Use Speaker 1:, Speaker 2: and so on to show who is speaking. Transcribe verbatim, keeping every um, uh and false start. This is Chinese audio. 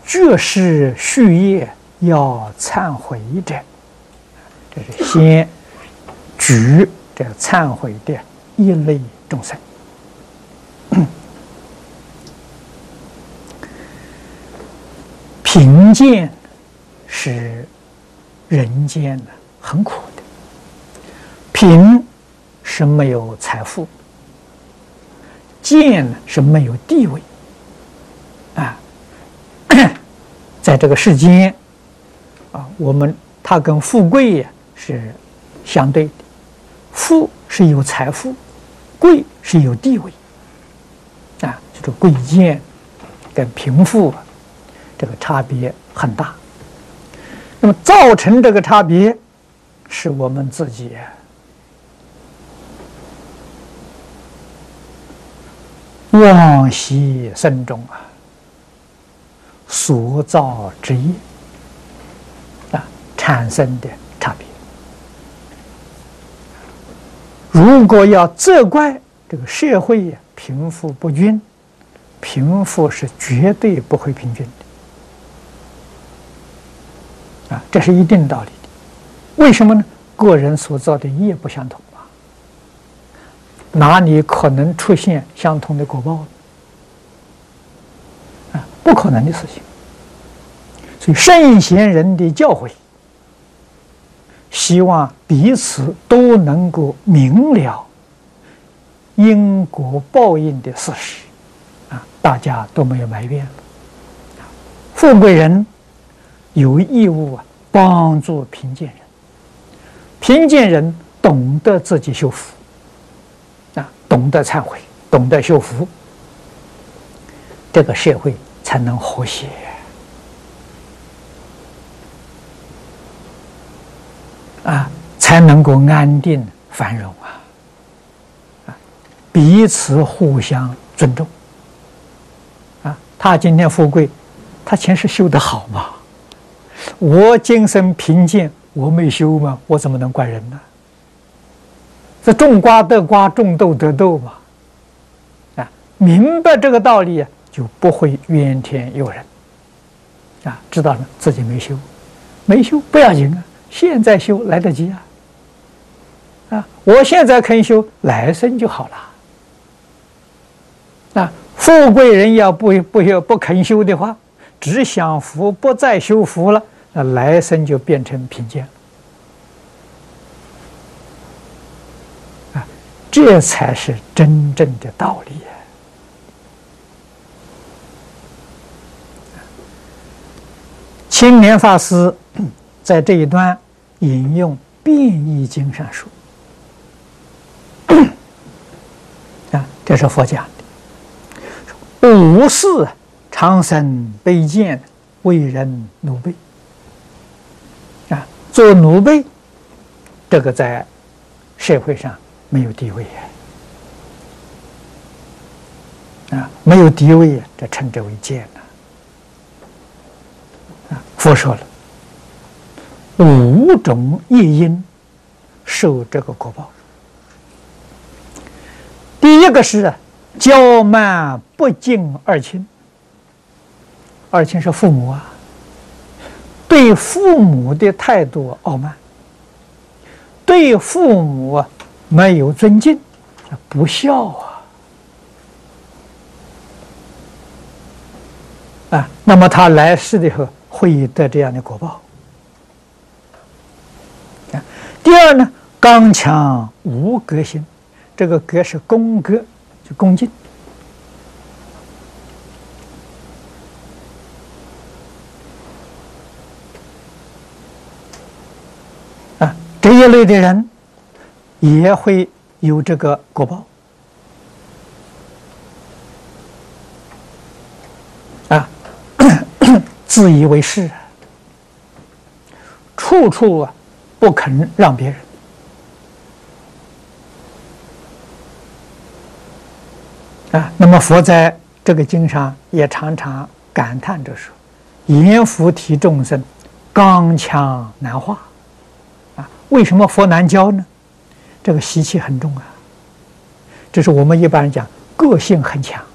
Speaker 1: 绝世续业要忏悔者，这是先举这个忏悔的一类众生。贫贱是人间的很苦的，贫是没有财富，贱是没有地位啊。在这个世间啊，我们它跟富贵呀是相对的，富是有财富，贵是有地位啊，这个贵贱跟贫富啊，这个差别很大。那么造成这个差别，是我们自己往昔生中啊所造之业啊产生的差别。如果要责怪这个社会呀贫富不均，贫富是绝对不会平均的啊，这是一定道理的。为什么呢？个人所造的业不相同嘛，哪里可能出现相同的果报呢？啊，不可能的事情。所以圣贤人的教诲，希望彼此都能够明了因果报应的事实啊，大家都没有埋怨了。富贵人有义务啊帮助贫贱人，贫贱人懂得自己修福啊，懂得忏悔，懂得修福，这个社会才能和谐啊，才能够安定繁荣啊！啊，彼此互相尊重啊。他今天富贵，他前世修得好嘛？我今生贫贱，我没修嘛，我怎么能怪人呢？这种瓜得瓜，种豆得豆嘛。啊，明白这个道理啊，就不会怨天尤人啊。知道了自己没修，没修不要紧啊。现在修来得及啊！啊，我现在肯修，来生就好了。啊，富贵人要不不要不肯修的话，只享福不再修福了，那来生就变成贫贱了。啊，这才是真正的道理啊！青莲法师在这一段引用《变异经》上说，啊，这是佛讲的，无事常生卑贱，为人奴婢。啊，做奴婢，这个在社会上没有地位啊，没有地位，这称之为贱了。啊，佛说了。五种业因受这个果报。第一个是骄慢不敬二亲，二亲是父母啊，对父母的态度傲慢，对父母没有尊敬，不孝啊啊，那么他来世的时候会得这样的果报。第二呢，刚强无格心，这个格是恭格，就恭敬啊，这一类的人也会有这个果报啊，自以为是，处处啊不肯让别人啊。那么佛在这个经上也常常感叹着说：“阎浮提众生，刚强难化。”啊，为什么佛难教呢？这个习气很重啊。这是我们一般人讲，个性很强。